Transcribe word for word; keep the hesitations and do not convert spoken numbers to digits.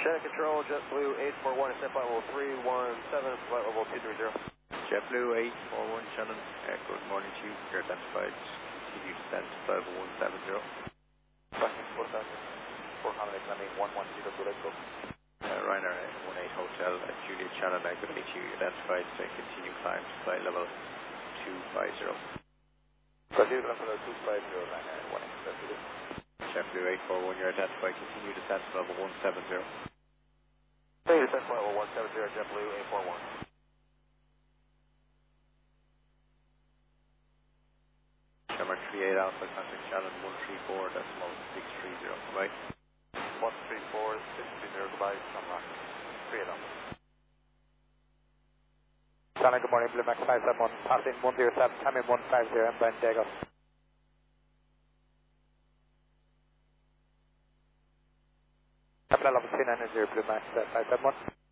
Channel Control, JetBlue eight four one, set flight level three one seven, flight level two three zero. JetBlue eight four one, Shannon, uh, good morning to you. You're identified, continue descent to flight level one seven zero. four hundred, landing one one zero, good, let's go. Uh, Ryanair one eight Hotel at Juliet Shannon, uh, good morning to you. Identified, uh, continue climb to flight level two five zero. Continue climb to level two five zero, Ryanair one eight, that's good. JetBlue eight four one, you're identified, continue descent to level one seven zero. Continue descent to level one seven zero, JetBlue eight four one. Number three eight Alpha, contact Shannon one three four, decimal six three zero, goodbye. one three four, six three zero, goodbye, Sunrock, three eight Alpha. Shannon, good morning, Blue Max five seven one, passing one zero seven, time in one five zero, inbound Diego. Flight level three nine zero, Blue Max five seven one.